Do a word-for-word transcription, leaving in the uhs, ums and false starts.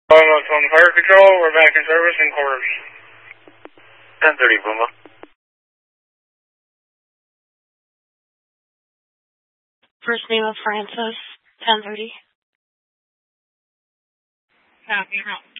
Almost on fire control, we're back in service in quarters. ten thirty, Puma. First name of Francis, ten thirty. Copy, route